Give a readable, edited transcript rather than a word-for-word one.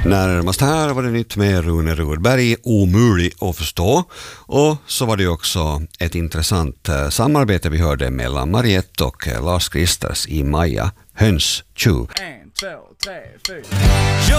Närmast här var det nytt med Rune Rudberg, omöjlig att förstå. Och så var det också ett intressant samarbete vi hörde mellan Mariette och Lars Kristers i Maja Höns 2. 1, 2, 3, 4.